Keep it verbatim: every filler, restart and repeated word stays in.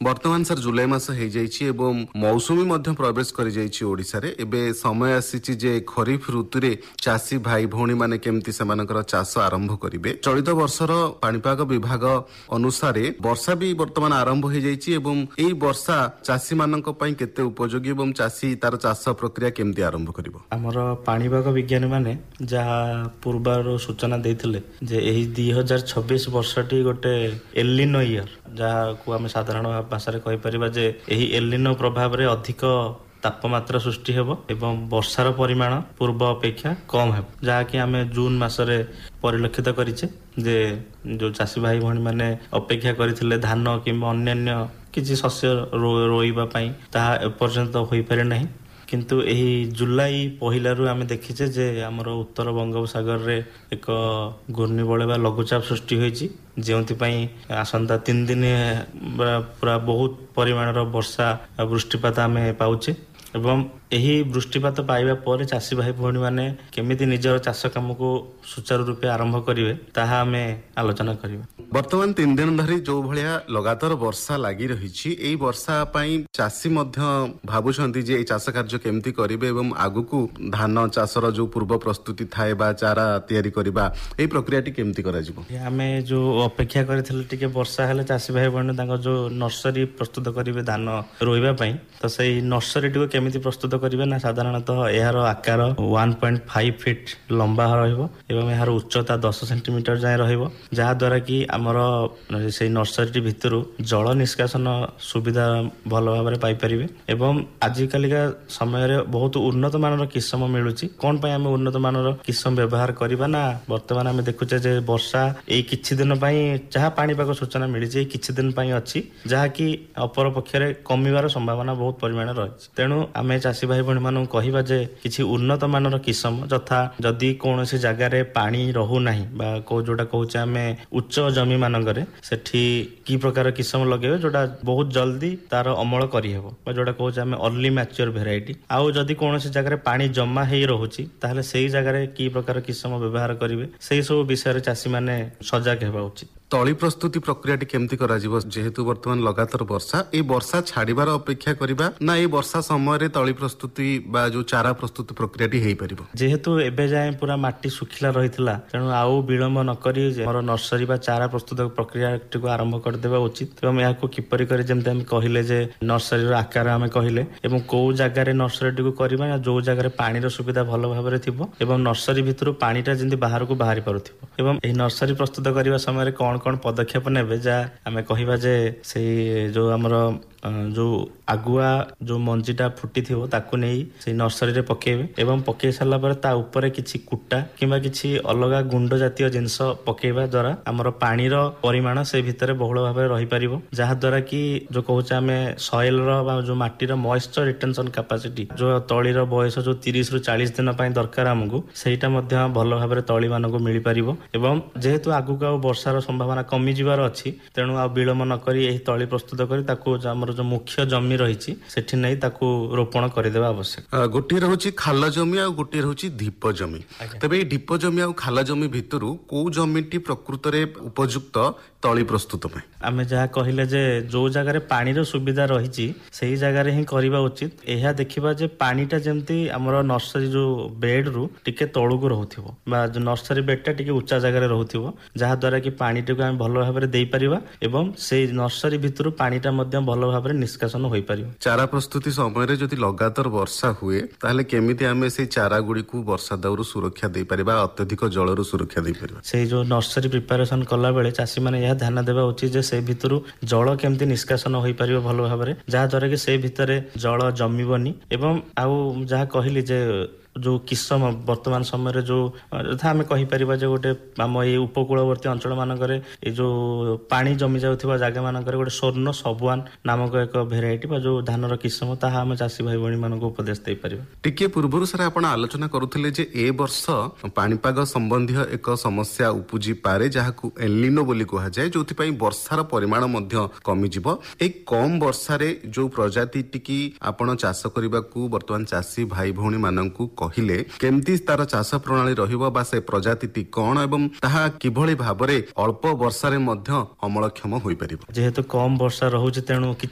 वर्तमान सर जुलाई मास हो जाइए एवं मौसुमी मध्य प्रवेश कर जाइए ओडिशा रे। एबे समय आसी जे खरीफ ऋतु रे चाषी भाई भौणी माने केमती सेमानकर चाष आरंभ करिवे। चलित वर्षर पाणीपाग विभाग अनुसार वर्षा भी वर्तमान आरंभ हो जाइए एवं एई वर्षा चाषी मानक पई केते उपयोगी एवं चाषी तार चाष प्रक्रिया केमती आरंभ करिवो। हमर पाणीपाग विज्ञानी माने जहा पूर्वर सूचना देथिले जे एही दो हज़ार छब्बीस वर्षटी गोटे एलिनो ईयर जहा को हम साधारण भाषा कहि परिबा जे एही एलिनो प्रभाव रे अधिक तापमात्रा सृष्टि हेबो एवं वर्षार परिमाण पूर्व अपेक्षा कम हेबो, जहाँकि आम जून मासरे परिलक्षित करिचे जे जो चाषी भाई भौणी माने अपेक्षा करथिले धान किंबा अन्यान्य किछि शस्य रोइबा पई ताहा एपर्यंत होई पारे नाही। किंतु एही जुलाई पहिलारू आम देखिचे जे हमर उत्तर बंगोपसागर रे एक घूर्णिबलय बा लघुचाप सृष्टि होईची, जेउथि पई आसंता तीन दिन पूरा बहुत परिमाणर वर्षा वृष्टिपात आम पाउचे एवं यही वृष्टिपात पाइबा पर चाषी भाई भौणी माने केमिति निजर चाष काम को सुचारू रूपे आरंभ करिवे ताहा आमे आलोचना करिवे। वर्तमान तीन दिन धरी जो भलिया लगातार वर्षा लागि रहिछि, एई वर्षा पई चाषी मध्य भाबुछंती जे एई चाष कार्य केमिति करिवे एवं आगुकू धान चाषर जो पूर्व प्रस्तुति थाए बा चारा तयारी करिबा एई प्रक्रियाटी केमिति करा जिवो। आमे जो अपेक्षा करथिले टिके वर्षा हेले चाषी भाई भौणी तांको जो नर्सरी प्रस्तुत करिवे धान रोइबा पई, तो सेई नर्सरी टिको केमिति प्रस्तुत करिवे ना साधारणतः एहार आकार एक पॉइंट पाँच फीट लंबा रहइबो एवं एहार उच्चता दस सेंटीमीटर जाय रहइबो, जहा द्वारा कि हमर सेई नर्सरी भितरु जल निष्कासन सुविधा भल भाबरे पाई परिबे। एवं आजि कालिका समय रे बहुत उन्नत मानर किस्म मिलुची। कोन पय हम उन्नत मानर किस्म व्यवहार करिबा ना वर्तमान हम देखुचे जे वर्षा एई किछि दिन पय जहा पाणीपाग सूचना मिली जे किछि दिन पय अछि, जहा कि अपर पक्षरे कमिवार संभावना बहुत परिमाण रहछि। तेणु आमे चाषी भाई भौणी मानू कहिबा जे किछि उन्नत मानर किस्म जथा जदि कोनोसी जगह रे पानी रहू नाही बा को जोटा कहूचे आमे उच्च जमी मानकरे सेठी की प्रकार किस्म लगेबे जोटा बहुत जल्दी तार अमल करि हेबो बा जोटा कहूचे आमे अर्ली मैच्योर वेराइटी। आउ जदि कोनोसी जगह रे पानी जमा हेई रहूची ताहले सेही जगह रे की प्रकार किस्म व्यवहार करिवे सेही सब विषय रे चाषी माने सजग हेबा उचित। तली प्रस्तुति प्रक्रियाटी केमती करा जिवो जेहेतु वर्तमान लगातार वर्षा ए वर्षा छाड़ीबार अपेक्षा करिबा ना ए वर्षा समय रे तली प्रस्तुति बा जो चारा प्रस्तुति प्रक्रियाटी हेई परिबो। जेहेतु एबे जाय पूरा माटी सुखिला रहितला तेणु आउ विलंब न करी हमर नर्सरी बा चारा प्रस्तुत प्रक्रियाटी को आरंभ कर देबा उचित। एवं याको किपरि करे जेमते हम कहिले जे नर्सरी रो आकार हम कहिले एवं को जगह रे नर्सरी को करबा ना जो जगह रे पानी रो सुविधा भलो भाबरे थिबो एवं नर्सरी भितरु पानीटा जेंति बाहर को बाहरी पारुथिबो। एवं एही नर्सरी प्रस्तुत करिबा समय रे कोन कोन पदक्षेप नेबे जा आमे कहिबा जे सेही जो हमर जो आगुआ जो मंजीटा फुटी थिबो ताकू नै से नर्सरी रे पकेबे एवं पके साला पर ता ऊपर किछि कुटा किबा किछि अलगा गुंड जातीय जिंस पकेबा द्वारा हमर पानी रो परिमाण से भितरे बहुल भाबे रहि परिबो, जहा द्वारा कि जो कहूचे आमे सॉइल रो बा जो माटी रो मॉइस्चर रिटेंशन कैपेसिटी जो तळी रो बयस जो तीस रु चालीस दिन पय दरकार हमकु सेटा मध्ये भलो भाबे तळी मानको मिली परिबो। एवं जेहेतु आगु का वर्षार संभावना कमी जिवार अछि तेणु आ विलंब न करी एही तळी प्रस्तुत करी ताकू हमर जो मुख्य जमी रहिछि सेठी नै ताकू रोपण करि देबा आवश्यक। गोटी रहउछि खाल जमी आ गोटी रहउछि ढीप जमी। तबे ए ढीप जमी आ खाल जमी भितरु को जमीटी प्रकृत रे उपयुक्त तळी प्रस्तुत पय आमे जहा कहिले जे जो जगह रे पानी रो सुविधा रहिछि सेही जगह रे ही करिबा उचित। एहा देखिबा जे पानीटा जेमती हमर नर्सरी जो बेड रु टिके तळु को रहउथिबो बा जो नर्सरी बेडटा टिके उच्चा जगह रे रहउथिबो, जहा द्वारा कि पानीटा को हम भलो भाबरे देई परिबा एवं से नर्सरी भितरु पानीटा मध्ये भलो भाबरे निष्कासन होई परिबो। चारा प्रस्तुति समय रे जदि लगातार वर्षा हुए ताहले केमिति आमे से चारा गुडी को वर्षा दाउरु सुरक्षा देई परिबा अत्यधिक जळरु सुरक्षा देई परिबा। से जो नर्सरी प्रिपरेशन कला बेले चासी माने यह ध्यान देबा उचित जे से भितरु जळ केमिति निष्कासन होई परिबो भलो भाबरे, जहा द्वारा कि से भितरे जळ जमीबनी एवं आउ जहा कहिली जे जो किस्म वर्तमान समय जो यथा आम कहीपर जे गोटे आम ये उपकूलवर्ती अंचल मानकरे ये जो पानी जमी जाउथिबा जागा मानकरे गोटे स्वर्ण सबुआन नामक एक भेराइटी बा जो धानर किस्म ताहा आम चाषी भाई भणी मानक उपदेश दे परिबा। टिके पूर्वरु सर आपण आलोचना करूथिले जे ए वर्ष पाणीपाग संबंधी एक समस्या उपुजी पारे जाहाकू एलिनो बोली कहा जाय, जोथि पई वर्षार परिमाण मध्य कमी जिवो। ए कम वर्षा रे जो प्रजाति टिकी आपण चाष करबाकू वर्तमान चाषी भाई भणी मानकू कहिले केमती तार चाष प्रणाली रहिबो बा से प्रजाति कोन एवं ताहा किभଳି भाबरे अल्प वर्षा रे मध्य अमलक्षम होई परिबो। जेहेतु कम वर्षा रहउछि तेणु